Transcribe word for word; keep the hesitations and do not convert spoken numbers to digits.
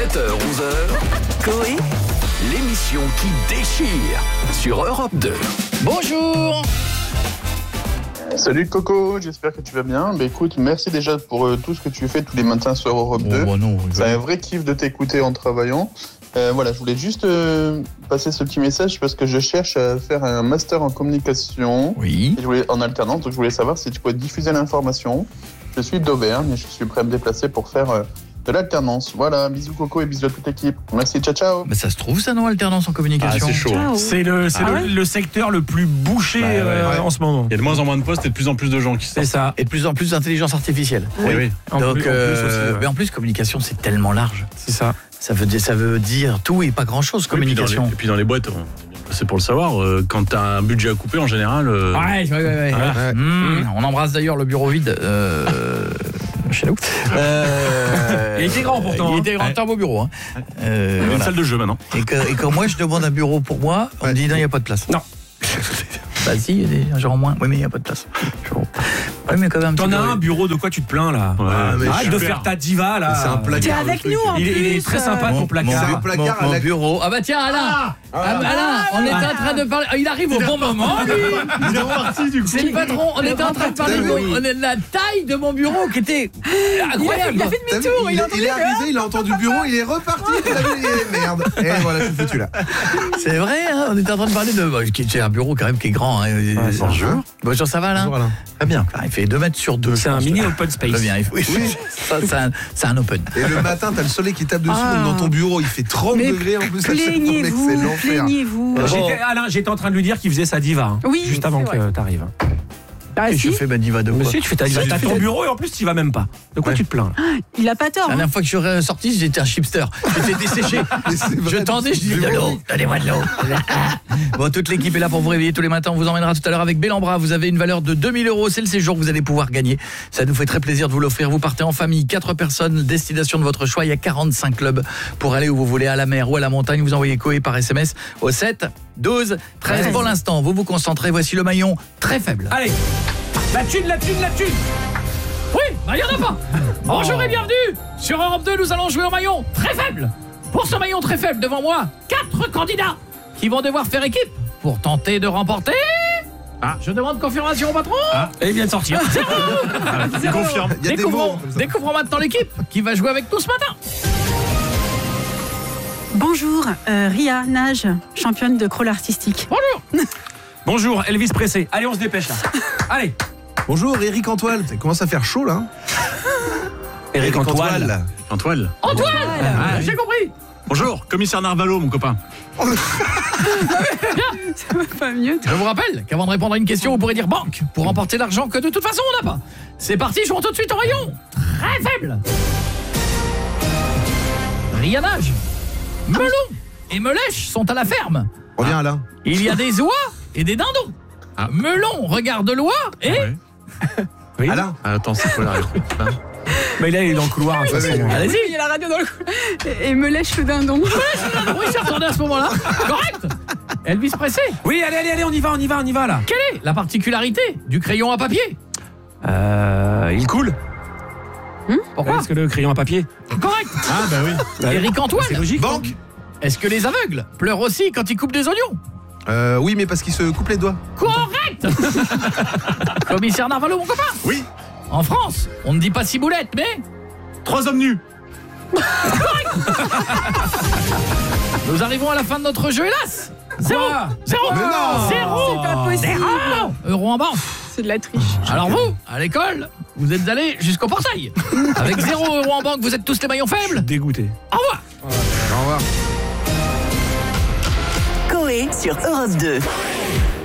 sept heures, onze heures, Coé, l'émission qui déchire sur Europe deux. Bonjour. Salut Coco, j'espère que tu vas bien. Bah écoute, merci déjà pour euh, tout ce que tu fais tous les matins sur Europe deux. Oh, bah non, c'est un vrai kiff de t'écouter en travaillant. Euh, voilà, je voulais juste euh, passer ce petit message parce que je cherche à faire un master en communication. Oui. Et je voulais, en alternance, donc je voulais savoir si tu pouvais diffuser l'information. Je suis d'Auvergne et je suis prêt à me déplacer pour faire euh, de l'alternance. Voilà, bisous Coco et bisous à toute l'équipe. Merci, ciao ciao. Mais ça se trouve ça non, alternance en communication. Ah, c'est chaud. Ciao. C'est le, c'est Ah le, ouais le secteur le plus bouché Bah, ouais, euh, ouais. en ce moment. Il y a de moins en moins de postes et de plus en plus de gens qui C'est sortent. ça. Et de plus en plus d'intelligence artificielle. Oui, oui. En Donc, plus- en plus euh, aussi, ouais. mais en plus, communication, c'est tellement large. C'est ça. Ça veut dire, ça veut dire tout et pas grand-chose, Oui, et puis dans communication. les- Et puis dans les boîtes, on- c'est pour le savoir, euh, quand tu as un budget à couper, en général. euh, Ouais, ouais, ouais. ouais. Voilà. Mmh, on embrasse d'ailleurs le bureau vide euh, chez nous. Euh, Il était grand, pourtant, Il hein. était grand, Ouais. un beau bureau. Hein. Euh, il y a une voilà. salle de jeu maintenant. Et, que, et quand moi je demande un bureau pour moi, on me dit non, il n'y a pas de place. Non. Bah si, il y a des gens en moins. Oui, mais il n'y a pas de place. Oui, mais quand même un petit T'en as bureau. un bureau, de quoi tu te plains là? Ouais, mais Arrête de super. faire ta diva là. C'est un placard. T'es le avec truc. nous en Il est, il est plus, très euh. sympa ton Mon, placard. mon placard mon à la- bureau. Ah bah tiens, Alain. Ah, bah, Alain, on était en train de parler. Il arrive au bon moment, lui. Il est reparti du coup. C'est le patron. On était en train de parler de, mon- on est de la taille de mon bureau qui était incroyable. Il a fait T'as vu, demi-tour, il, il a est- entendu il est que- arrivé, il a entendu le bureau, il est reparti. T'as vu, il est- Merde. Et voilà, je suis foutu là. C'est vrai, hein, on était en train de parler de. bah, qui- C'est un bureau quand même qui est grand. Hein. bonjour. Bonjour, ça va, Alain? Bonjour Alain. Très bien. Il fait deux mètres sur deux. C'est un mini open space. Très bien. Oui, Oui. ça, c'est un, c'est un open. Et le matin, t'as le soleil qui tape dessus, Ah. donc dans ton bureau, il fait trente Mais degrés en plus. à chaque fois, mec, Plaignez-vous, c'est l'enfer. plaignez-vous. Euh, j'étais- Alain, j'étais en train de lui dire qu'il faisait sa diva. hein, Oui, juste avant c'est que t'arrives. Ah, Et si, je fais ma diva de quoi? Monsieur, tu fais ta diva. T'as ton bureau et en plus tu y vas même pas. De quoi Ouais. tu te plains? il a pas tort. La hein. dernière fois que je suis sorti, j'étais un chipster. J'étais desséché. Mais c'est vrai, Je tendais, je dis de l'eau, donnez-moi de l'eau. Bon, toute l'équipe est là pour vous réveiller tous les matins. On vous emmènera tout à l'heure avec Bellambra. Vous avez une valeur de deux mille euros. C'est le séjour que vous allez pouvoir gagner. Ça nous fait très plaisir de vous l'offrir. Vous partez en famille, quatre personnes, destination de votre choix. Il y a quarante-cinq clubs pour aller où vous voulez, à la mer ou à la montagne. Vous envoyez Coé par S M S au sept douze treize. Pour l'instant, vous vous concentrez. Voici le maillon très faible. Allez, la thune, la thune, la thune. Oui, bah il y en a pas. Bonjour et bienvenue. Sur Europe deux, nous allons jouer au maillon très faible. Pour ce maillon très faible, devant moi, quatre candidats qui vont devoir faire équipe pour tenter de remporter... Ah, je demande confirmation au patron. Ah, et il vient de sortir. Il confirme. Il y a des mots Découvrons, comme ça. découvrons maintenant l'équipe qui va jouer avec nous ce matin. Bonjour, euh, Ria, nage, championne de crawl artistique. Bonjour. Bonjour, Elvis Pressé. Allez, on se dépêche là. Allez, Bonjour Eric Antoine. Ça commence à faire chaud là. hein. Eric Antoine. Antoine. Antoine. Ah, J'ai compris. Bonjour, commissaire Narvalo, mon copain. Ça va pas mieux, toi. Je vous rappelle qu'avant de répondre à une question, vous pourrez dire banque pour remporter l'argent que de toute façon on n'a pas. C'est parti, jouons tout de suite au rayon très faible. Rianage, melon et melèche sont à la ferme. Reviens Alain. Il y a des oies et des dindons. Melon regarde l'oie et... Ouais. Oui. Alain. Ah, attends, c'est quoi la réponse là? Mais là, il est dans le couloir. hein, de toute Ouais, façon. ouais. Allez-y. Il y a la radio dans le cou. Et, et me lèche le dindon. Oui, c'est retourné à ce moment-là. Correct. Elvis Pressé. Oui, allez, allez, allez, on y va, on y va, on y va là. Quelle est la particularité du crayon à papier? Euh, il coule. Pourquoi? Parce que le crayon à papier. Correct. Ah, bah oui. Eric Antoine. C'est logique. Banque. Est-ce que les aveugles pleurent aussi quand ils coupent des oignons? Euh, oui, mais parce qu'il se coupe les doigts. Correct. Commissaire Narvalo, mon copain. Oui. En France, on ne dit pas ciboulette, mais... Trois hommes nus. Nous arrivons à la fin de notre jeu, hélas. Zéro. Zéro. Mais non. Zéro. C'est pas possible. Zéro. Euro en banque. C'est de la triche. Alors vous, à l'école, vous êtes allés jusqu'au portail. Avec zéro euro en banque, vous êtes tous les maillons faibles. Dégoûté. Au revoir. Au revoir. Coé sur Europe deux.